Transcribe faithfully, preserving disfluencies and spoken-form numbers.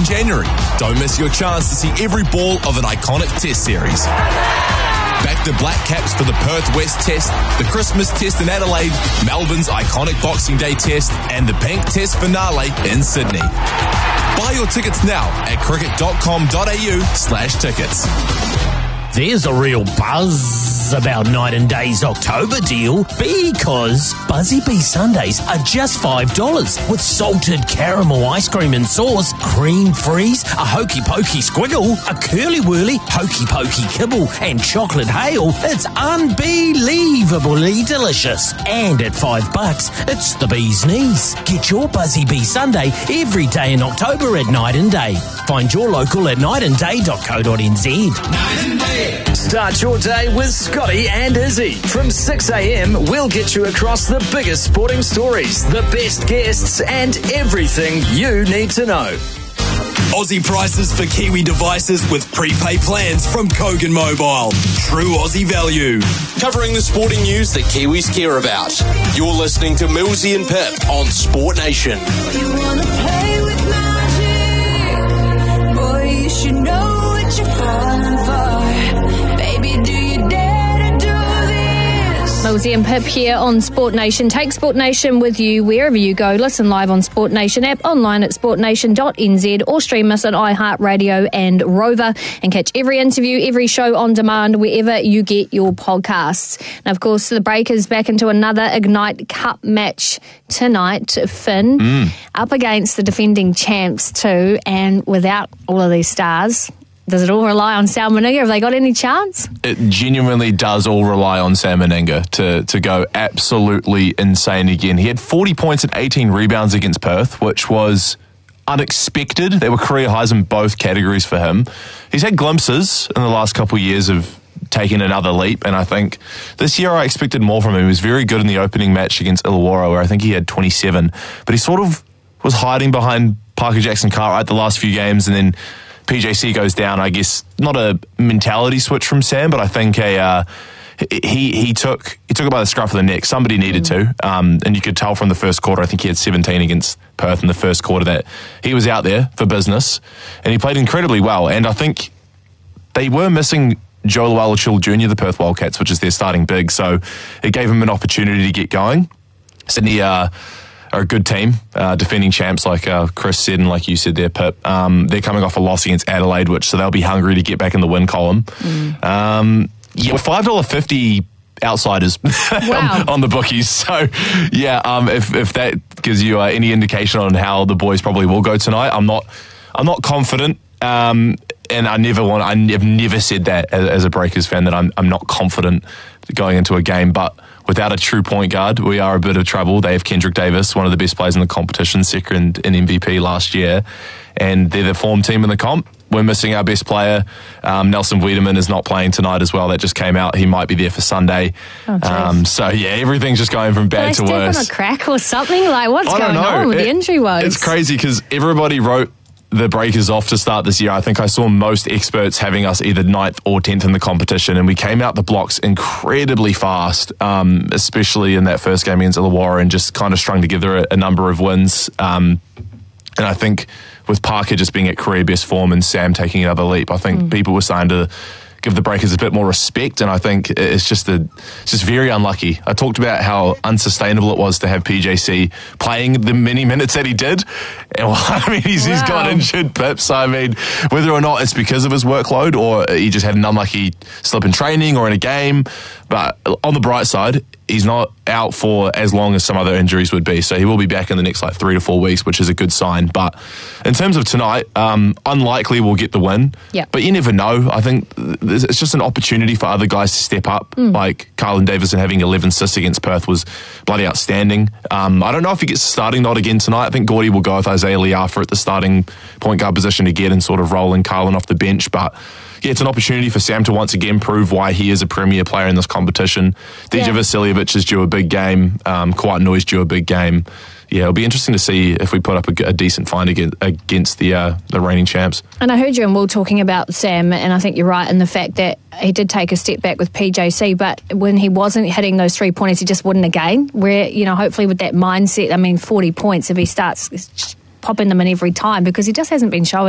January. Don't miss your chance to see every ball of an iconic Test series. Back the Black Caps for the Perth West Test, the Christmas Test in Adelaide, Melbourne's iconic Boxing Day Test, and the Bank Test finale in Sydney. Buy your tickets now at cricket.com.au slash tickets. There's a real buzz about Night and Day's October deal because Buzzy Bee Sundays are just five dollars with salted caramel ice cream and sauce, cream freeze, a hokey pokey squiggle, a curly whirly hokey pokey kibble, and chocolate hail. It's unbelievably delicious. And at five bucks, it's the bee's knees. Get your Buzzy Bee Sunday every day in October at Night and Day. Find your local at night and day dot co dot n z. Night and Day. Start your day with Scotty and Izzy. From six a.m, we'll get you across the biggest sporting stories, the best guests, and everything you need to know. Aussie prices for Kiwi devices with prepaid plans from Kogan Mobile. True Aussie value. Covering the sporting news that Kiwis care about. You're listening to Millsy and Pip on Sport Nation. You wanna play with magic? Boy, you should know what you're falling for. Baby, do you dare to do this? Millsy and Pip here on Sport Nation. Take Sport Nation with you wherever you go. Listen live on Sport Nation app, online at sport nation dot n z, or stream us on iHeartRadio and Rover, and catch every interview, every show on demand wherever you get your podcasts. Now, of course, the Breakers back into another Ignite Cup match tonight. Finn, mm. up against the defending champs too, and without all of these stars, does it all rely on Sam Meninga? Have they got any chance? It genuinely does all rely on Sam Meninga to, to go absolutely insane again. He had forty points and eighteen rebounds against Perth, which was unexpected. There were career highs in both categories for him. He's had glimpses in the last couple of years of taking another leap, and I think this year I expected more from him. He was very good in the opening match against Illawarra, where I think he had twenty-seven, but he sort of was hiding behind Parker Jackson-Cartwright the last few games, and then P J C goes down. I guess not a mentality switch from Sam, but I think a uh, he he took he took it by the scruff of the neck. Somebody needed mm. to, um, and you could tell from the first quarter. I think he had seventeen against Perth in the first quarter that he was out there for business, and he played incredibly well. And I think they were missing Joe Luala-Chul Junior, the Perth Wildcats, which is their starting big, so it gave him an opportunity to get going. Sydney uh, are a good team, uh, defending champs, like uh, Chris said, and like you said there, Pip. Um, they're coming off a loss against Adelaide, which so they'll be hungry to get back in the win column. Mm. Um, yeah, five dollars fifty outsiders wow. on, on the bookies. So, yeah, um, if if that gives you uh, any indication on how the boys probably will go tonight, I'm not, I'm not confident. Um, and I never want. I've never said that as, as a Breakers fan that I'm I'm not confident going into a game, but without a true point guard, we are a bit of trouble. They have Kendrick Davis, one of the best players in the competition, second in M V P last year, and they're the form team in the comp. We're missing our best player. Um, Nelson Wiedemann is not playing tonight as well. That just came out. He might be there for Sunday. Oh, um, so, yeah, everything's just going from bad to worse. worse. On a crack or something? Like, what's I going don't know. on with it, the injury woes? It's crazy because everybody wrote the Breakers off to start this year. I think I saw most experts having us either ninth or tenth in the competition, and we came out the blocks incredibly fast, um, especially in that first game against Illawarra, and just kind of strung together a, a number of wins. Um, and I think with Parker just being at career best form and Sam taking another leap, I think mm. people were starting to give the Breakers a bit more respect, and I think it's just a, it's just very unlucky. I talked about how unsustainable it was to have P J C playing the many minutes that he did. And, well, I mean, he's, wow. he's got injured, Pip, so I mean, whether or not it's because of his workload or he just had an unlucky slip in training or in a game, but on the bright side, he's not out for as long as some other injuries would be. So he will be back in the next like three to four weeks, which is a good sign. But in terms of tonight, um, unlikely we'll get the win. Yeah. But you never know. I think it's just an opportunity for other guys to step up. Mm. Like Carlin Davison having eleven assists against Perth was bloody outstanding. Um, I don't know if he gets the starting nod again tonight. I think Gordy will go with Isaiah Liafa at the starting point guard position again and sort of rolling Carlin off the bench. But yeah, it's an opportunity for Sam to once again prove why he is a premier player in this competition. D J yeah. Vasiljevic is due a big game. Um, Kawhi Noy's due a big game. Yeah, it'll be interesting to see if we put up a, a decent fight against, against the uh, the reigning champs. And I heard you and Will talking about Sam, and I think you're right in the fact that he did take a step back with P J C, but when he wasn't hitting those three pointers, he just wouldn't again. Where, you know, hopefully with that mindset, I mean, forty points, if he starts popping them in every time, because he just hasn't been showing